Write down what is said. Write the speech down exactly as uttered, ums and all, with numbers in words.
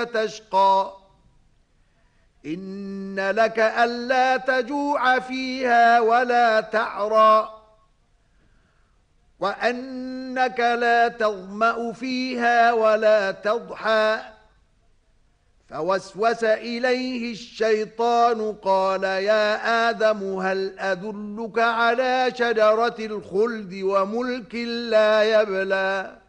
تشقى إن لك ألا تجوع فيها ولا تعرى وأنك لا تظمأ فيها ولا تضحى فوسوس إليه الشيطان قال يا آدم هل أدلك على شجرة الخلد وملك لا يبلى